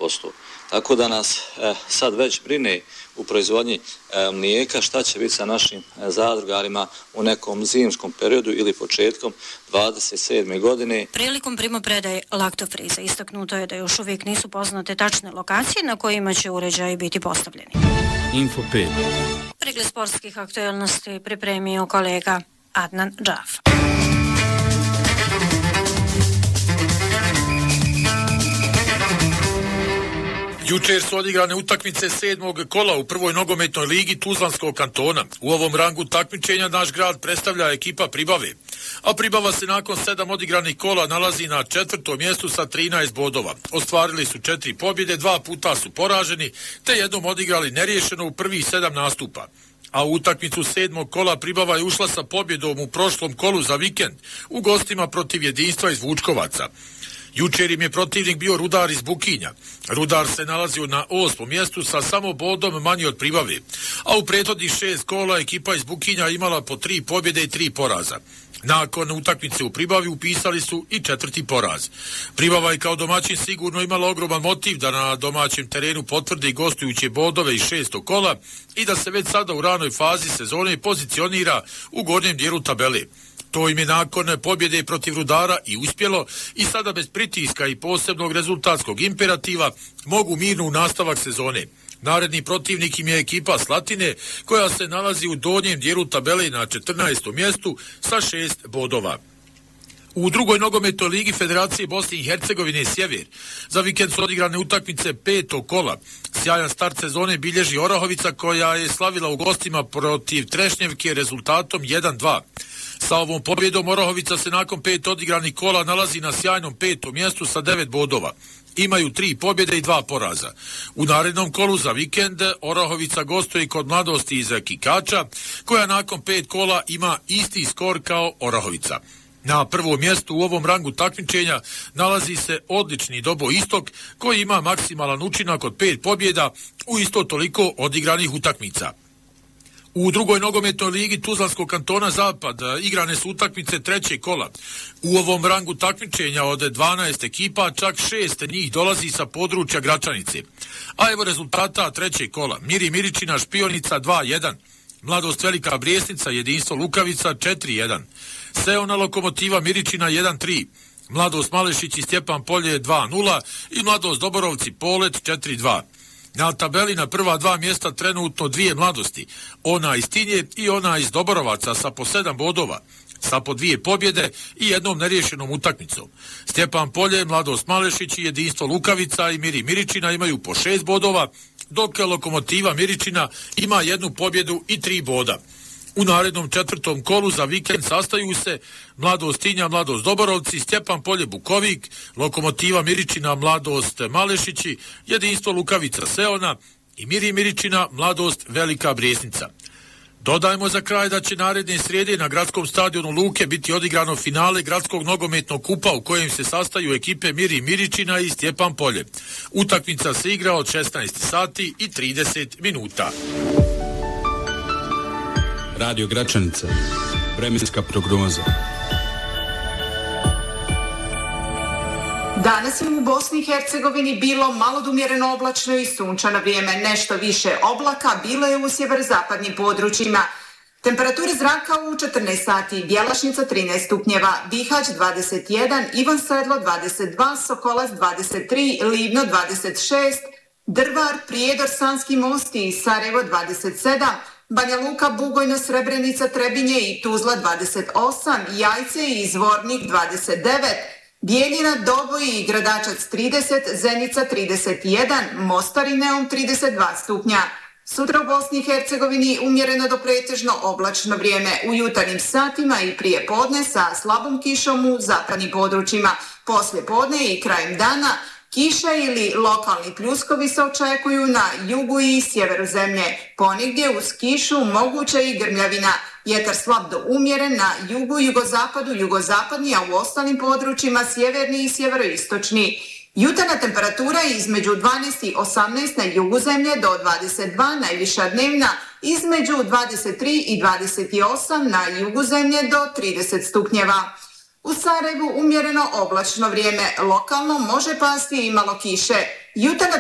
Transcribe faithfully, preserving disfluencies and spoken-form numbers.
posto. Tako da nas e, sad već brine u proizvodnji e, mlijeka šta će biti sa našim e, zadrugarima u nekom zimskom periodu ili početkom dvadeset sedme godine. Prilikom primopredaje laktofriza istaknuto je da još uvijek nisu poznate tačne lokacije na kojima će uređaji biti postavljeni. Info pet. Pregled sportskih aktualnosti pripremio kolega Adnan Džaf. Jučer su odigrane utakmice sedmog kola u prvoj nogometnoj ligi Tuzlanskog kantona. U ovom rangu takmičenja naš grad predstavlja ekipa Pribave. A Pribava se nakon sedam odigranih kola nalazi na četvrtom mjestu sa trinaest bodova. Ostvarili su četiri pobjede, dva puta su poraženi, te jednom odigrali neriješeno u prvih sedam nastupa. A u utakmicu sedmog kola Pribava je ušla sa pobjedom u prošlom kolu za vikend u gostima protiv Jedinstva iz Vučkovaca. Jučer im je protivnik bio Rudar iz Bukinja. Rudar se nalazio na osmom mjestu sa samo bodom manji od Pribave, a u prethodnih šest kola ekipa iz Bukinja imala po tri pobjede i tri poraza. Nakon utakmice u Pribavi upisali su i četvrti poraz. Pribava je kao domaćin sigurno imala ogroman motiv da na domaćem terenu potvrdi gostujuće bodove iz šestog kola i da se već sada u ranoj fazi sezone pozicionira u gornjem dijelu tabele. To im je nakon pobjede protiv Rudara i uspjelo i sada bez pritiska i posebnog rezultatskog imperativa mogu mirno u nastavak sezone. Naredni protivnik im je ekipa Slatine koja se nalazi u donjem dijelu tabele na četrnaestom mjestu sa šest bodova. U drugoj nogometnoj ligi Federacije Bosne i Hercegovine Sjever za vikend su odigrane utakmice petog kola. Sjajan start sezone bilježi Orahovica koja je slavila u gostima protiv Trešnjevke rezultatom jedan dva. Sa ovom pobjedom Orahovica se nakon pet odigranih kola nalazi na sjajnom petom mjestu sa devet bodova. Imaju tri pobjede i dva poraza. U narednom kolu za vikend Orahovica gostuje kod Mladosti iz Kikača, koja nakon pet kola ima isti skor kao Orahovica. Na prvom mjestu u ovom rangu takmičenja nalazi se odlični Dobo Istok, koji ima maksimalan učinak od pet pobjeda u isto toliko odigranih utakmica. U drugoj nogometnoj ligi Tuzlanskog kantona Zapad igrane su utakmice trećeg kola. U ovom rangu takmičenja od dvanaest ekipa čak šest njih dolazi sa područja Gračanice. A evo rezultata trećeg kola. Miri Miričina Špionica dva jedan, Mladost Velika Brijesnica Jedinstvo Lukavica četiri jedan, Seona Lokomotiva Miričina jedan tri, Mladost Malešić i Stjepan Polje dva nula i Mladost Doborovci Polet četiri dva. Na tabeli na prva dva mjesta trenutno dvije mladosti, ona iz Tinje i ona iz Doborovaca sa po sedam bodova, sa po dvije pobjede i jednom neriješenom utakmicom. Stjepan Polje, Mladost Malešić i Jedinstvo Lukavica i Miri Miričina imaju po šest bodova, dok Lokomotiva Miričina ima jednu pobjedu i tri boda. U narednom četvrtom kolu za vikend sastaju se Mladost Tinja, Mladost Doborovci, Stjepan Polje Bukovik, Lokomotiva Miričina, Mladost Malešići, Jedinstvo Lukavica Seona i Miri Miričina, Mladost Velika Brijesnica. Dodajmo za kraj da će naredne srijede na gradskom stadionu Luke biti odigrano finale gradskog nogometnog kupa u kojem se sastaju ekipe Miri Miričina i Stjepan Polje. Utakmica se igra od šesnaest sati i trideset minuta. Radio Gračanica, vremenska prognoza. Danas je u Bosni i Hercegovini bilo malo umjereno oblačno i sunčano vrijeme, nešto više oblaka bilo je u sjeverozapadnim područjima. Temperature zraka u četrnaest sati, Bjelašnica trinaest stupnjeva, Bihać dvadeset jedan, Ivan Sedlo dvadeset dva, Sokolac dvadeset tri, Livno dvadeset šest, Drvar, Prijedor, Sanski most i Sarajevo dvadeset sedam, Banja Luka, Bugojno, Srebrenica, Trebinje i Tuzla dvadeset osam, Jajce i Zvornik dvadeset devet, Bijeljina, Doboj i Gradačac trideset, Zenica trideset jedan, Mostar i Neum trideset dva stupnja. Sutra u Bosni i Hercegovini umjereno do pretežno oblačno vrijeme u jutarnjim satima i prije podne sa slabom kišom u zapadnim područjima. Poslije podne i krajem dana kiša ili lokalni pljuskovi se očekuju na jugu i sjeveru zemlje. Ponegdje uz kišu moguća i grmljavina. Vjetar slab do umjeren na jugu, jugozapadu, jugozapadni, a u ostalim područjima sjeverni i sjeveroistočni. Jutarnja temperatura između dvanaest i osamnaest na jugu zemlje do dvadeset dva, najviša dnevna između dvadeset tri i dvadeset osam, na jugu zemlje do trideset stupnjeva. U Sarajevu umjereno oblačno vrijeme, lokalno može pasti i malo kiše. Jutarnja